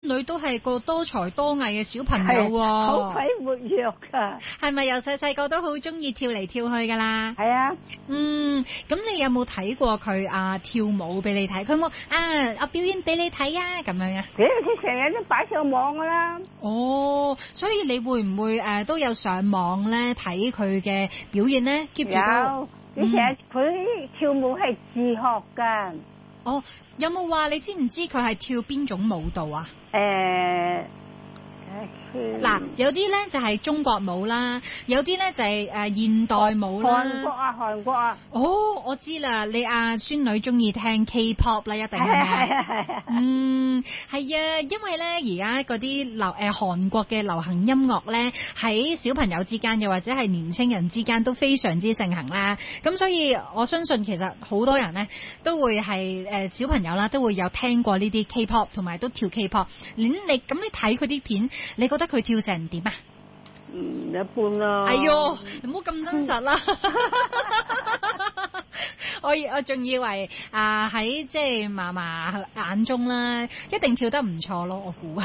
女都係個多才多藝嘅小朋友喎， 好鬼活躍噶。 係咪由細細個都好中意跳嚟跳去噶啦？ 係啊。 咁你有冇睇過佢跳舞俾你睇？佢冇我表演俾你睇啊咁樣啊？ 佢成日都擺上網噶啦。 哦，所以你會唔會都有上網咧睇佢嘅表演咧？keep 住有，而且佢跳舞係自學噶。 哦，有冇話你知唔知佢係跳邊種舞蹈啊？嗱，有啲咧就係中國舞啦，有啲咧就係現代舞啦。 韓國啊。 哦，我知啦，你孫女中意聽 K-pop 啦，一定係咪啊？係啊，因為咧而家嗰啲韓國嘅流行音樂咧，喺小朋友之間又或者係年青人之間都非常之盛行啦。咁所以我相信其實好多人咧都會係小朋友啦，都會有聽過呢啲 K-pop 同埋都跳 K-pop。你睇佢啲片，你覺得佢跳成點啊？ 一般啦。 哎喲，唔好咁真實啦！我仲以為喺即係嫲嫲眼中啦，一定跳得唔錯咯，我估。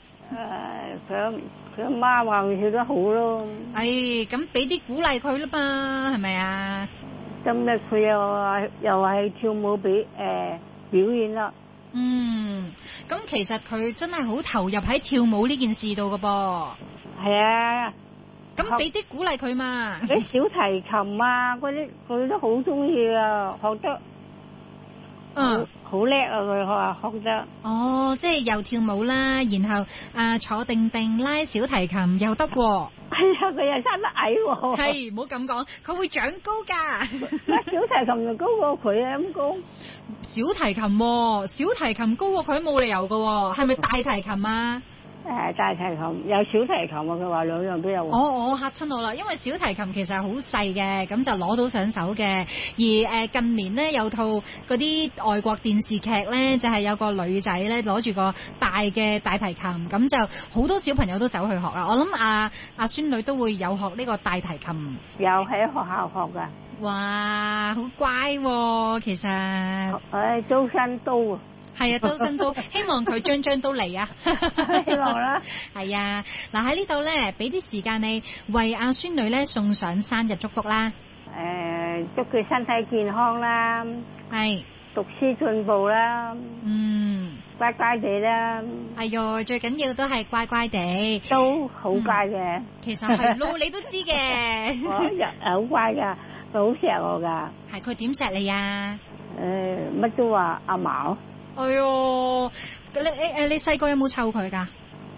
佢阿媽話佢跳得好咯。 咁俾啲鼓勵佢啦嘛，係咪啊？ 今日佢又話係跳舞俾表演啦。 咁其實佢真係好投入喺跳舞呢件事度噶噃。係啊。 咁俾啲鼓勵佢嘛。 啲小提琴啊，嗰啲佢都好中意啊，學得。好叻啊！佢話學得。哦，即係又跳舞啦，然後坐定定拉小提琴又得喎。係啊，佢又生得矮喎。 係，唔好咁講，佢會長高㗎。 小提琴就高過佢啊，咁高。 小提琴高過佢都冇理由㗎喎，係咪大提琴啊？ 大提琴有小提琴啊，佢話兩樣都有。 我嚇親我啦，因為小提琴其實係好細嘅，咁就攞到上手嘅。而近年呢，有套嗰啲外國電視劇呢，就係有個女仔呢攞住個大嘅大提琴，咁就好多小朋友都走去學啊。我諗阿孫女都會有學呢個大提琴。 有喺學校學㗎。 哇，好乖喎，其實。 周身刀啊！ 係啊，周身都希望佢張都嚟啊！ 希望啦。 係啊，嗱喺呢度咧，俾啲時間你為阿孫女咧送上生日祝福啦。 祝佢身體健康啦。係。讀書進步啦。乖乖地啦。 哎喲，最緊要都係乖乖地。 都好乖嘅。 其實係咯，你都知嘅。 我好乖噶，佢好錫我噶。 係佢點錫你啊？ 乜都話阿嫲。 哎喲，你細個有冇湊佢噶？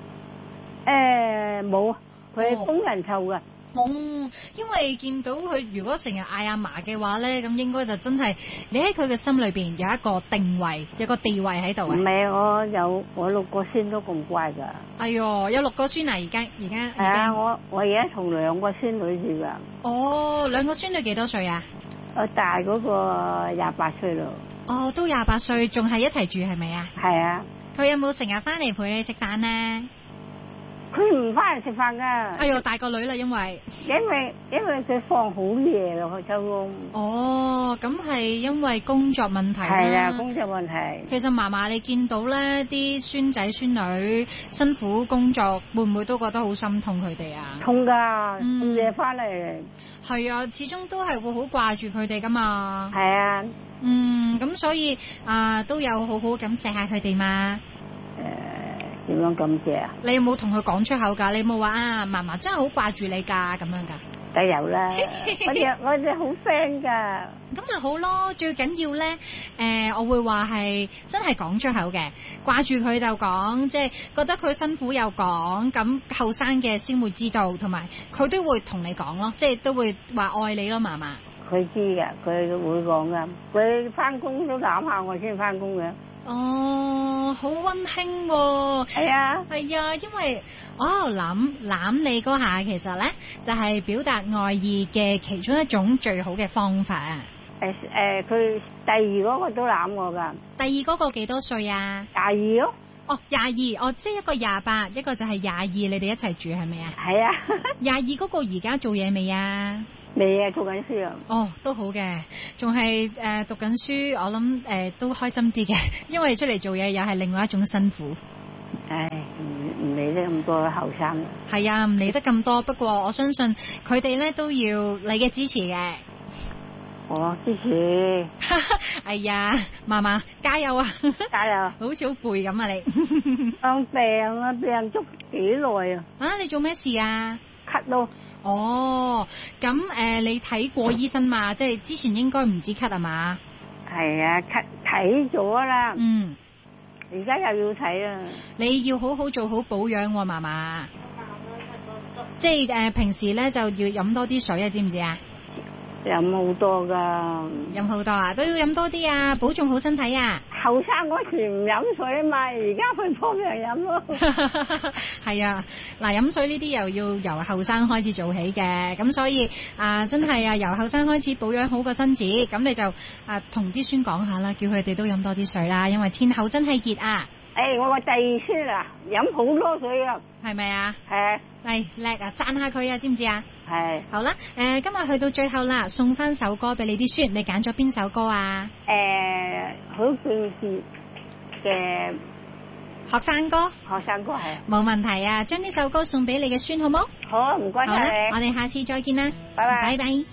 冇，佢係工人湊噶。 因為見到佢如果成日嗌阿嫲嘅話咧，咁應該就真係你喺佢嘅心裏邊有一個定位，有個地位喺度啊。 唔係，我6個孫都咁乖噶。 哎喲，有6個孫啊！而家係啊，我而家同2個孫女住噶。 哦，2個孫女幾多歲啊？ 我大嗰個28歲咯。 哦，都28歲，仲係一齊住係咪啊？ 係啊。 佢有冇成日翻嚟陪你食飯呢？ 佢唔翻嚟食飯噶。 哎喲，大個女啦，因為佢放好夜咯，佢收工。 哦，咁係因為工作問題啦。 係啊，工作問題。 其實嫲嫲你見到咧啲孫仔孫女辛苦工作，會唔會都覺得好心痛佢哋啊？ 痛噶，咁夜翻嚟。係啊，始終都係會好掛住佢哋噶嘛。 係啊。 咁所以都有好好咁錫下佢哋嘛。 點樣感謝啊？ 你有冇同佢講出口噶？你有冇話嫲嫲真係好掛住你噶咁樣噶？ 梗有啦，我哋好 friend 噶。 咁咪好咯，最緊要咧，我會話係真係講出口嘅，掛住佢就講，即係覺得佢辛苦又講，咁後生嘅先會知道，同埋佢都會同你講咯，即係都會話愛你咯，嫲嫲。 佢知㗎，佢會講㗎，佢翻工都攬下我先翻工嘅。 哦，好溫馨喎。 係啊， 係啊，因為攬你嗰下，其實咧就係表達愛意嘅其中一種最好嘅方法啊。 佢第二嗰個都攬我噶。 第二嗰個幾多歲啊 ？22咯。 哦，22，哦，即係一個28，一個就係22，你哋一齊住係咪啊？ 係啊。 22嗰個而家做嘢未啊？ 未啊，讀緊書啊。 哦，都好嘅，仲係讀緊書，我諗都開心啲嘅，因為出嚟做嘢又係另外一種辛苦。 唉。 理得咁多後生。 係啊，唔理得咁多，不過我相信佢哋咧都要你嘅支持嘅。 我支持。 哎呀，嫲嫲加油啊！ 加油！ 好似好攰咁啊你。 病足幾耐啊？ 啊，你做咩事啊？ 咳咯。 哦，咁你睇過醫生嘛？即係之前應該唔止咳係嘛？ 係啊，睇咗啦。 嗯。 而家又要睇啊！ 你要好好做好保養喎，嫲嫲。即係平時咧就要飲多啲水啊，知唔知啊？ 飲好多噶。 飲好多啊，都要飲多啲啊，保重好身體啊！ 後生嗰時唔飲水啊嘛，而家去幫人飲咯。 係啊，嗱，飲水呢啲又要由後生開始做起嘅，咁所以真係啊，由後生開始保養好個身子，咁你就同啲孫講下啦，叫佢哋都飲多啲水啦，因為天后真係熱啊！ 我個弟孫啊，飲好多水啊， 係咪啊？ 係。 係叻啊，讚下佢啊，知唔知啊？ 係。 好啦，今日去到最後啦，送翻首歌俾你啲孫，你揀咗邊首歌啊？ 好正式嘅學生歌。 學生歌係。冇問題啊，將呢首歌送俾你嘅孫好冇？ 好，唔該晒你。 好啦，我哋下次再見啦， 拜拜。 拜拜。